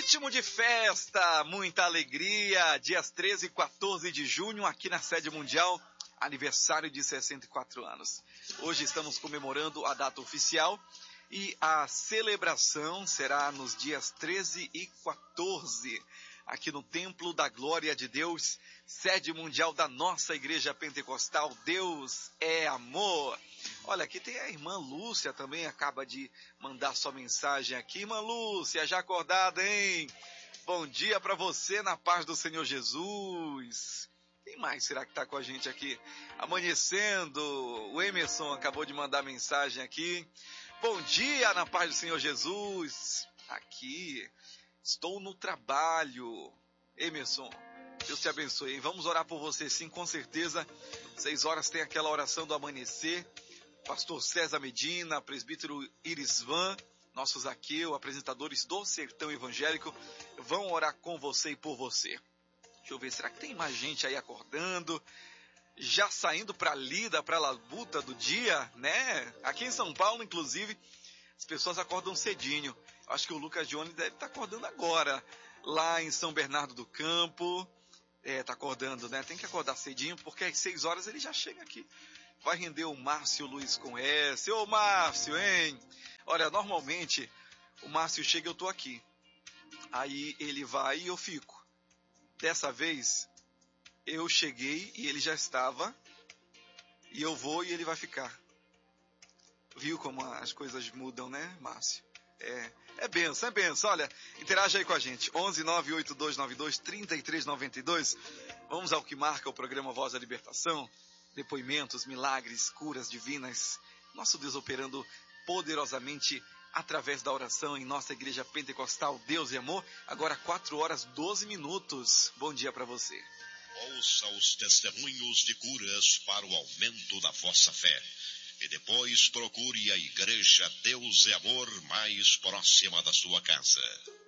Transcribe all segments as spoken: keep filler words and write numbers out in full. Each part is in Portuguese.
ritmo de festa, muita alegria, dias treze e quatorze de junho, aqui na sede mundial, aniversário de sessenta e quatro anos. Hoje estamos comemorando a data oficial e a celebração será nos dias treze e quatorze, aqui no Templo da Glória de Deus, sede mundial da nossa Igreja Pentecostal. Deus é amor. Olha, aqui tem a irmã Lúcia também, acaba de mandar sua mensagem aqui. Irmã Lúcia, já acordada, hein? Bom dia para você, na paz do Senhor Jesus. Quem mais será que está com a gente aqui? Amanhecendo, o Emerson acabou de mandar mensagem aqui. Bom dia, na paz do Senhor Jesus. Aqui, estou no trabalho. Emerson, Deus te abençoe, hein? Vamos orar por você, sim, com certeza. Seis horas tem aquela oração do amanhecer. Pastor César Medina, presbítero Irisvan, nossos Zaqueu, apresentadores do Sertão Evangélico, vão orar com você e por você. Deixa eu ver, será que tem mais gente aí acordando? Já saindo para a lida, para a labuta do dia, né? Aqui em São Paulo, inclusive, as pessoas acordam cedinho. Acho que o Lucas Jones deve estar acordando agora. Lá em São Bernardo do Campo, é, tá acordando, né? Tem que acordar cedinho, porque às seis horas ele já chega aqui. Vai render o Márcio Luiz com S. Ô Márcio, hein? Olha, normalmente o Márcio chega e eu tô aqui. Aí ele vai e eu fico. Dessa vez eu cheguei e ele já estava. E eu vou e ele vai ficar. Viu como as coisas mudam, né, Márcio? É, é benção, é benção. Olha, interaja aí com a gente. onze nove oito dois nove dois três três nove dois. Vamos ao que marca o programa Voz da Libertação. Depoimentos, milagres, curas divinas, nosso Deus operando poderosamente através da oração em nossa Igreja Pentecostal Deus e Amor. Agora quatro horas e doze minutos. Bom dia para você. Ouça os testemunhos de curas para o aumento da vossa fé. E depois procure a Igreja Deus e Amor mais próxima da sua casa.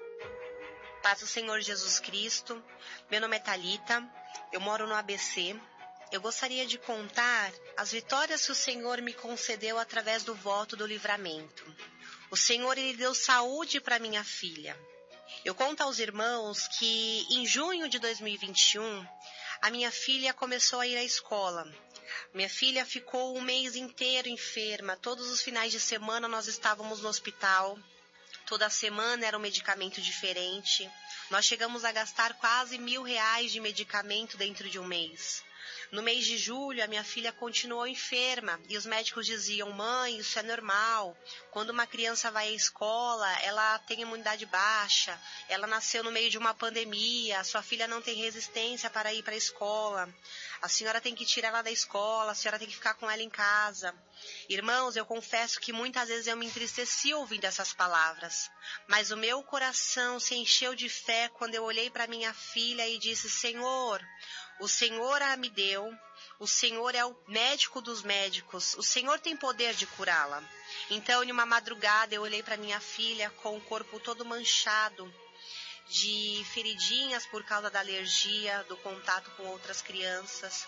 Paz do Senhor Jesus Cristo. Meu nome é Thalita, eu moro no A B C. Eu gostaria de contar as vitórias que o Senhor me concedeu através do voto do livramento. O Senhor, Ele deu saúde para minha filha. Eu conto aos irmãos que em junho de dois mil e vinte e um, a minha filha começou a ir à escola. Minha filha ficou um mês inteiro enferma. Todos os finais de semana nós estávamos no hospital. Toda semana era um medicamento diferente. Nós chegamos a gastar quase mil reais de medicamento dentro de um mês. No mês de julho, a minha filha continuou enferma e os médicos diziam: mãe, isso é normal. Quando uma criança vai à escola, ela tem imunidade baixa, ela nasceu no meio de uma pandemia, sua filha não tem resistência para ir para a escola. A senhora tem que tirar ela da escola, a senhora tem que ficar com ela em casa. Irmãos, eu confesso que muitas vezes eu me entristeci ouvindo essas palavras, mas o meu coração se encheu de fé quando eu olhei para minha filha e disse: Senhor, o Senhor a me deu, o Senhor é o médico dos médicos, o Senhor tem poder de curá-la. Então, em uma madrugada, eu olhei para minha filha com o corpo todo manchado de feridinhas por causa da alergia, do contato com outras crianças.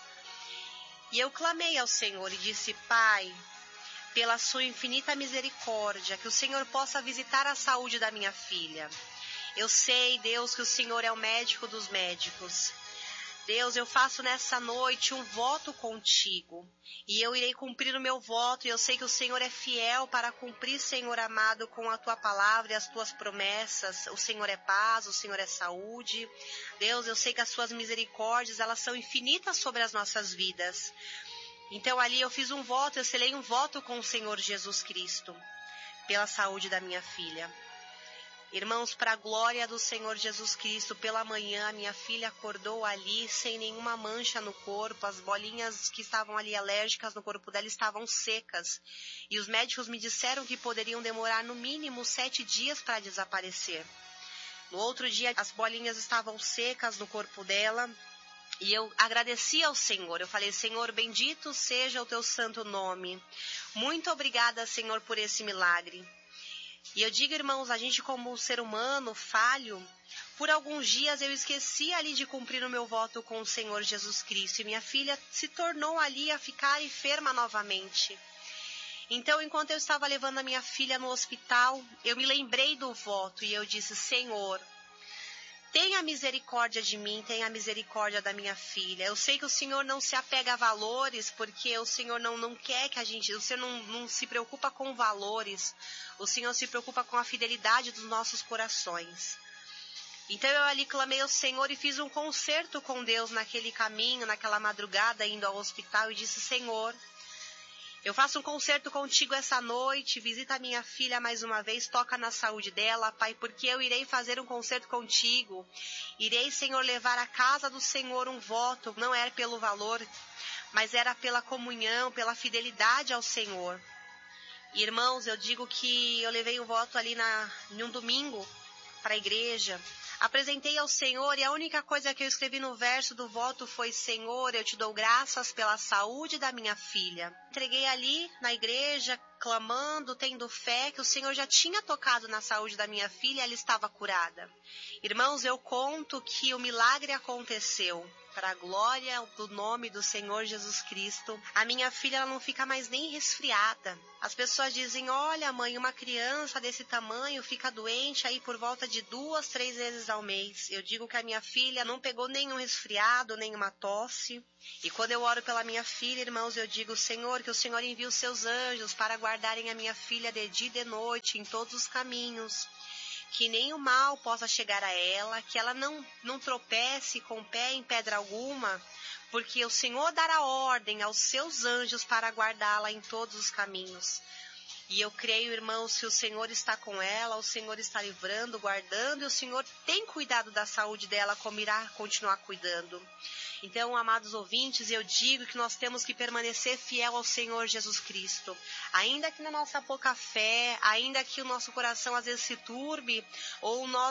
E eu clamei ao Senhor e disse: Pai, pela sua infinita misericórdia, que o Senhor possa visitar a saúde da minha filha. Eu sei, Deus, que o Senhor é o médico dos médicos. Deus, eu faço nessa noite um voto contigo, e eu irei cumprir o meu voto, e eu sei que o Senhor é fiel para cumprir, Senhor amado, com a tua palavra e as tuas promessas. O Senhor é paz, o Senhor é saúde. Deus, eu sei que as suas misericórdias, elas são infinitas sobre as nossas vidas. Então ali eu fiz um voto, eu selei um voto com o Senhor Jesus Cristo, pela saúde da minha filha. Irmãos, para a glória do Senhor Jesus Cristo, pela manhã a minha filha acordou ali sem nenhuma mancha no corpo, as bolinhas que estavam ali alérgicas no corpo dela estavam secas. E os médicos me disseram que poderiam demorar no mínimo sete dias para desaparecer. No outro dia as bolinhas estavam secas no corpo dela e eu agradeci ao Senhor. Eu falei: Senhor, bendito seja o teu santo nome. Muito obrigada, Senhor, por esse milagre. E eu digo, irmãos, a gente como ser humano falho, por alguns dias eu esqueci ali de cumprir o meu voto com o Senhor Jesus Cristo. E minha filha se tornou ali a ficar enferma novamente. Então, enquanto eu estava levando a minha filha no hospital, eu me lembrei do voto e eu disse: Senhor, tenha misericórdia de mim, tenha misericórdia da minha filha. Eu sei que o Senhor não se apega a valores, porque o Senhor não, não quer que a gente, o Senhor não, não se preocupa com valores, o Senhor se preocupa com a fidelidade dos nossos corações. Então eu ali clamei ao Senhor e fiz um concerto com Deus naquele caminho, naquela madrugada, indo ao hospital, e disse: Senhor, eu faço um concerto contigo essa noite, visita a minha filha mais uma vez, toca na saúde dela, Pai, porque eu irei fazer um concerto contigo. Irei, Senhor, levar à casa do Senhor um voto, não era pelo valor, mas era pela comunhão, pela fidelidade ao Senhor. Irmãos, eu digo que eu levei o voto ali na, em um domingo para a igreja, apresentei ao Senhor e a única coisa que eu escrevi no verso do voto foi: Senhor, eu te dou graças pela saúde da minha filha. Entreguei ali na igreja, clamando, tendo fé que o Senhor já tinha tocado na saúde da minha filha e ela estava curada. Irmãos, eu conto que o milagre aconteceu. Para a glória do nome do Senhor Jesus Cristo, a minha filha ela não fica mais nem resfriada. As pessoas dizem: olha, mãe, uma criança desse tamanho fica doente aí por volta de duas, três vezes ao mês. Eu digo que a minha filha não pegou nenhum resfriado, nenhuma tosse. E quando eu oro pela minha filha, irmãos, eu digo: Senhor, que o Senhor envie os seus anjos para guardarem a minha filha de dia e de noite em todos os caminhos. Que nenhum mal possa chegar a ela, que ela não, não tropece com o pé em pedra alguma, porque o Senhor dará ordem aos seus anjos para guardá-la em todos os caminhos. E eu creio, irmãos, que o Senhor está com ela, o Senhor está livrando, guardando, e o Senhor tem cuidado da saúde dela, como irá continuar cuidando. Então, amados ouvintes, eu digo que nós temos que permanecer fiel ao Senhor Jesus Cristo. Ainda que na nossa pouca fé, ainda que o nosso coração às vezes se turbe, ou nós